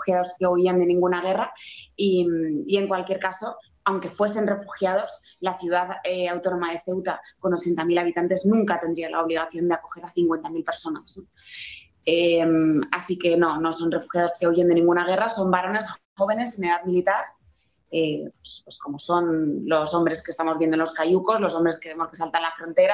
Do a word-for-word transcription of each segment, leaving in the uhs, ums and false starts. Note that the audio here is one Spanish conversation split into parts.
refugiados que huían de ninguna guerra y, y en cualquier caso, aunque fuesen refugiados, la ciudad eh, autónoma de Ceuta, con ochenta mil habitantes, nunca tendría la obligación de acoger a cincuenta mil personas. Eh, así que no, no son refugiados que huyen de ninguna guerra, son varones jóvenes en edad militar, eh, pues, pues como son los hombres que estamos viendo en los cayucos, los hombres que vemos que saltan la frontera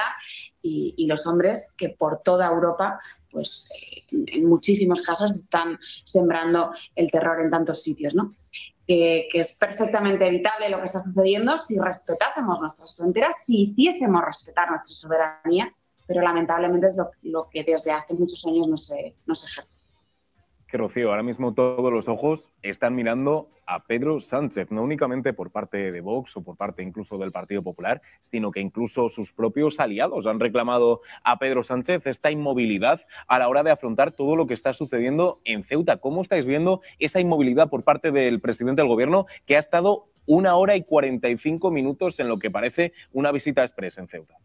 y, y los hombres que por toda Europa, pues eh, en muchísimos casos están sembrando el terror en tantos sitios, ¿no? Que, que es perfectamente evitable lo que está sucediendo si respetásemos nuestras fronteras, si hiciésemos respetar nuestra soberanía, pero lamentablemente es lo, lo que desde hace muchos años no se, no se ejerce. Que Rocío, ahora mismo todos los ojos están mirando a Pedro Sánchez, no únicamente por parte de Vox o por parte incluso del Partido Popular, sino que incluso sus propios aliados han reclamado a Pedro Sánchez esta inmovilidad a la hora de afrontar todo lo que está sucediendo en Ceuta. ¿Cómo estáis viendo esa inmovilidad por parte del presidente del Gobierno, que ha estado una hora y cuarenta y cinco minutos en lo que parece una visita express en Ceuta?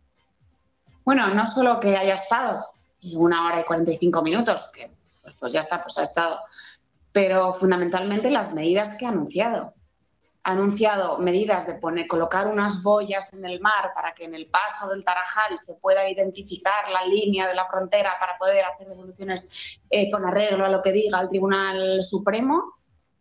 Bueno, no solo que haya estado una hora y cuarenta y cinco minutos, que pues ya está, pues ha estado. Pero fundamentalmente las medidas que ha anunciado. Ha anunciado medidas de poner, colocar unas boyas en el mar para que en el paso del Tarajal se pueda identificar la línea de la frontera para poder hacer devoluciones eh, con arreglo a lo que diga el Tribunal Supremo.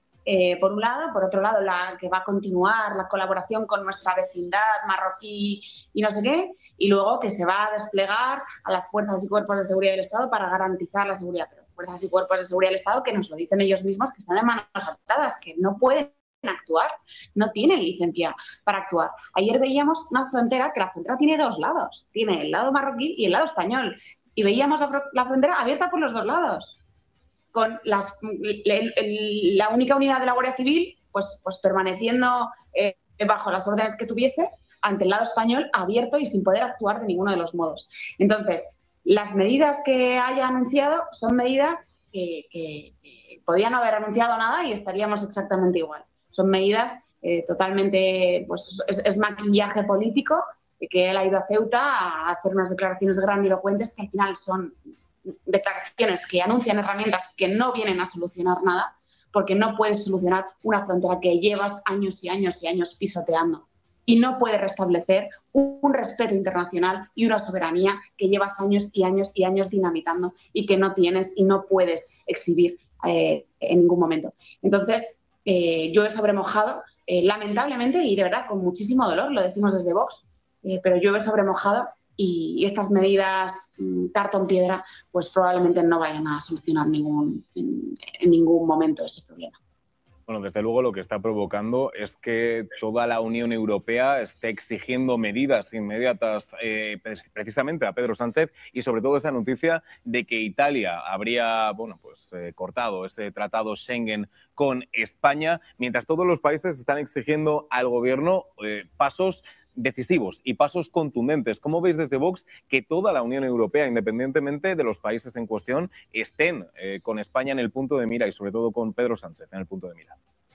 Eh, por un lado, por otro lado, la que va a continuar la colaboración con nuestra vecindad marroquí y no sé qué, y luego que se va a desplegar a las fuerzas y cuerpos de seguridad del Estado para garantizar la seguridad. Pero fuerzas y cuerpos de seguridad del Estado que nos lo dicen ellos mismos, que están de manos atadas, que no pueden actuar, no tienen licencia para actuar. Ayer veíamos una frontera, que la frontera tiene dos lados, tiene el lado marroquí y el lado español, y veíamos la, la frontera abierta por los dos lados, con las, el, el, la única unidad de la Guardia Civil pues, pues permaneciendo eh, bajo las órdenes que tuviese ante el lado español abierto y sin poder actuar de ninguno de los modos. Entonces, las medidas que haya anunciado son medidas que, que, que podían no haber anunciado nada y estaríamos exactamente igual. Son medidas eh, totalmente, pues es, es maquillaje político, que él ha ido a Ceuta a hacer unas declaraciones grandilocuentes que al final son declaraciones que anuncian herramientas que no vienen a solucionar nada, porque no puedes solucionar una frontera que llevas años y años y años pisoteando y no puedes restablecer un, un respeto internacional y una soberanía que llevas años y años y años dinamitando y que no tienes y no puedes exhibir eh, en ningún momento. Entonces, eh, yo he sobremojado, eh, lamentablemente y de verdad con muchísimo dolor, lo decimos desde Vox, eh, pero yo he sobremojado. Y estas medidas cartón piedra pues probablemente no vayan a solucionar ningún, en, en ningún momento ese problema. Bueno, desde luego lo que está provocando es que toda la Unión Europea esté exigiendo medidas inmediatas eh, precisamente a Pedro Sánchez y sobre todo esa noticia de que Italia habría bueno, pues, eh, cortado ese tratado Schengen con España, mientras todos los países están exigiendo al gobierno eh, pasos decisivos y pasos contundentes. ¿Cómo veis desde Vox que toda la Unión Europea, independientemente de los países en cuestión, estén eh, con España en el punto de mira y sobre todo con Pedro Sánchez en el punto de mira?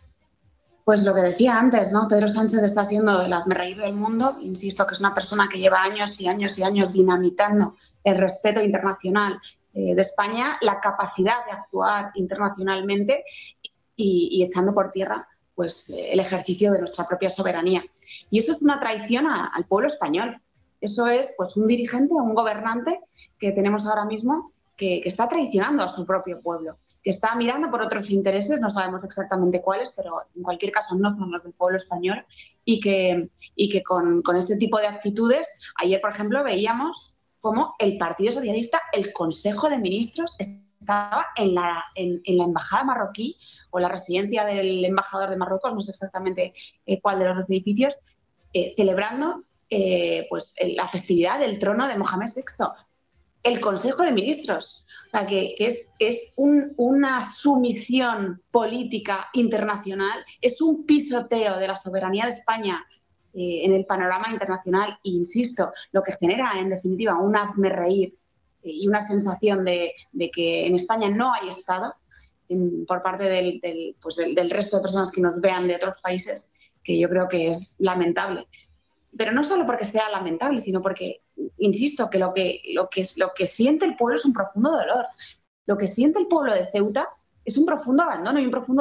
Pues lo que decía antes, ¿no? Pedro Sánchez está siendo el hazmerreír del mundo. Insisto que es una persona que lleva años y años y años dinamitando el respeto internacional eh, de España, la capacidad de actuar internacionalmente y, y echando por tierra pues, el ejercicio de nuestra propia soberanía. Y eso es una traición a, al pueblo español. Eso es pues, un dirigente, un gobernante que tenemos ahora mismo que, que está traicionando a su propio pueblo, que está mirando por otros intereses, no sabemos exactamente cuáles, pero en cualquier caso no son los del pueblo español, y que, y que con, con este tipo de actitudes, ayer, por ejemplo, veíamos cómo el Partido Socialista, el Consejo de Ministros, estaba en la, en, en la embajada marroquí o la residencia del embajador de Marruecos, no sé exactamente eh, cuál de los dos edificios, eh, celebrando eh, pues, la festividad del trono de Mohamed sexto. El Consejo de Ministros, o sea, que, que es, es un, una sumisión política internacional, es un pisoteo de la soberanía de España eh, en el panorama internacional, e insisto, lo que genera en definitiva un hazmerreír y una sensación de, de que en España no hay Estado en, por parte del, del, pues del, del resto de personas que nos vean de otros países, que yo creo que es lamentable. Pero no solo porque sea lamentable, sino porque, insisto, que lo que, lo que, lo que siente el pueblo es un profundo dolor. Lo que siente el pueblo de Ceuta es un profundo abandono y un profundo